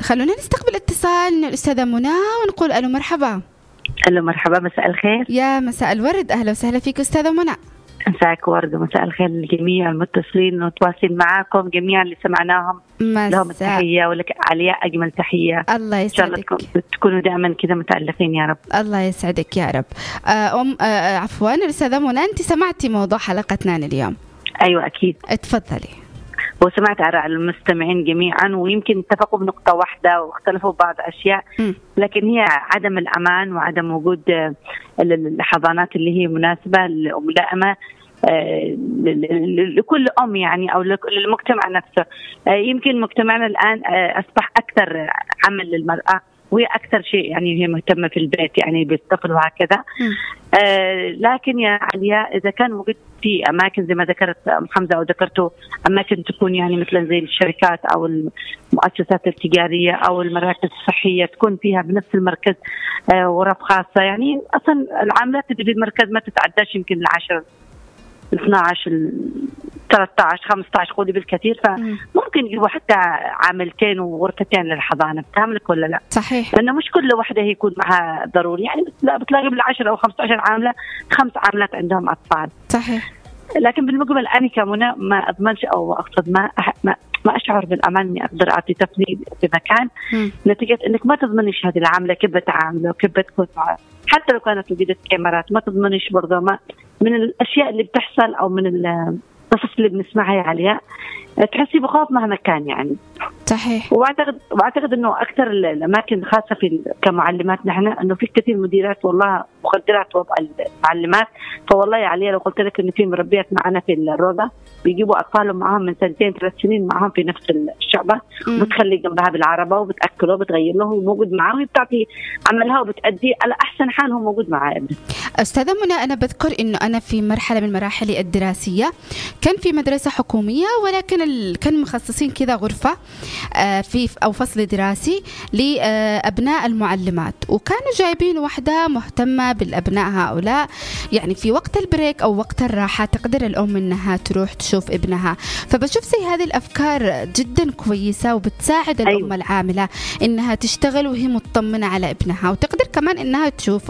خلونا نستقبل اتصال من الأستاذة منى ونقول ألو مرحبا. ألو مرحبا، مساء الخير. يا مساء الورد، أهلا وسهلا فيك أستاذة منى. مساءك ورد ومساء الخير للجميع المتصلين وتواصل معاكم جميعا اللي سمعناهم. لهم التحية ولك علياء أجمل تحية. الله يسعدك. إن شاء الله تكونوا دائما كذا متألقين يا رب. الله يسعدك يا رب. عفوا الأستاذة منى، أنت سمعتي موضوع حلقتنا اليوم؟ أيوة أكيد. اتفضلي. وسمعت آراء المستمعين جميعا، ويمكن اتفقوا بنقطة واحدة واختلفوا بعض أشياء، لكن هي عدم الأمان وعدم وجود الحضانات اللي هي مناسبة وملائمة لكل أم يعني، أو للمجتمع نفسه. يمكن مجتمعنا الآن أصبح أكثر عمل للمرأة، وهي أكثر شيء يعني هي مهتمة في البيت يعني بالطفل وهكذا. لكن يا علياء إذا كان موجود في أماكن زي ما ذكرت حمزة أو ذكرته، أماكن تكون يعني مثلا زي الشركات أو المؤسسات التجارية أو المراكز الصحية، تكون فيها بنفس المركز غرف خاصة. يعني أصلا العاملات اللي في المركز ما تتعداش يمكن 10 12 13 15 قولي بالكثير، فممكن يجيبوا حتى عاملتين وغرفتين للحضانة. بتعملك ولا لا؟ صحيح. لأنه مش كل وحدة هي يكون معها ضروري، يعني بتلاقي بال10 أو 15 عاملة 5 عاملات عندهم أطفال. صحيح. لكن بالمقابل أنا كمنى ما أضمنش أو أقصد ما أشعر بالأمان إني أقدر أعطي طفلي في مكان نتيجة إنك ما تضمنش هذه العاملة كيف بتعامله وكيف بتكون معه. حتى لو كانت وجدت كاميرات ما تضمنش برضه. ما من الأشياء اللي بتحصل أو من القصص اللي بنسمعها يا علياء تحسي بخوف مهما كان يعني. صحيح. واعتقد انه اكثر الاماكن خاصه في كمعلمات نحن انه في كثير مديرات والله مقدرات وضع المعلمات. فوالله يا علياء لو قلت لك انه في مربيات معنا في الروضه بيجيبوا اطفالهم معهم من 2 3 سنين معهم في نفس الشعبه، وبتخلي جنبها بالعربه وبتاكله وبتغير له وموجود معاه وبتعطي عملها وبتأدي على احسن حال هو موجود معاه. استاذه منى، انا بذكر انه انا في مرحله من المراحل الدراسيه كان في مدرسه حكوميه، ولكن كانوا مخصصين كذا غرفه في أو فصل دراسي لأبناء المعلمات، وكانوا جايبين واحدة مهتمة بالأبناء هؤلاء. يعني في وقت البريك أو وقت الراحة تقدر الأم إنها تروح تشوف ابنها. فبشوف زي هذه الأفكار جدا كويسة وبتساعد الأم العاملة إنها تشتغل وهي مطمنة على ابنها، وتقدر كمان إنها تشوفه.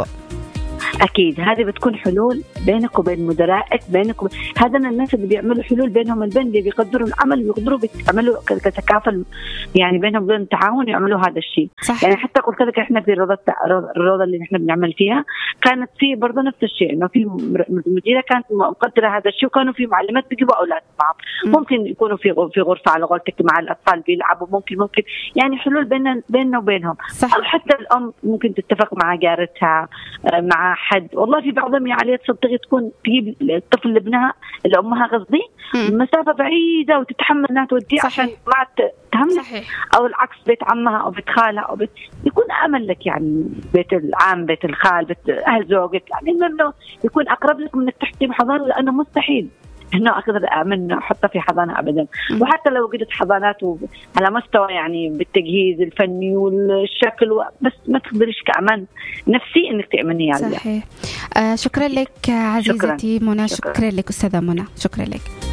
أكيد هذه بتكون حلول بينك وبين مدرائك، بينك هذا الناس اللي بيعملوا حلول بينهم البين، اللي بيقدروا العمل ويقدروا بيعملوا كتكافل يعني بينهم وبين التعاون يعملوا هذا الشيء. صح. يعني حتى قلت لك إحنا في الروضة اللي إحنا بنعمل فيها كانت في برضه نفس الشيء، إنه في مديرة كانت مقدرة هذا الشيء، وكانوا في معلمات بيجيبوا أولاد معهم. ممكن يكونوا في غرفة على قولتك مع الأطفال بيلعبوا، ممكن يعني حلول بيننا وبينهم. صح. أو حتى الأم ممكن تتفق مع جارتها مع حد. والله في بعضهم يا عليا تصدقي تكون تجيب الطفل لابنها لأمها قصدي مسافة بعيدة وتتحمل انها توديه عشان ما تهمل، او العكس بيت عمها او بيت خالها او يكون امل لك يعني بيت العام بيت الخال بيت اهل زوجك، يعني انه يكون اقرب لك من انك تحطيه بحضانة، لانه مستحيل هنا أقدر أمن أحطها في حضانة أبدا. وحتى لو وجدت حضانات على مستوى يعني بالتجهيز الفني والشكل بس ما تقدرش كأمان نفسي إنك تأمني عليها. صحيح. شكرا لك عزيزتي منى. شكرا لك أستاذة منى. شكرا لك.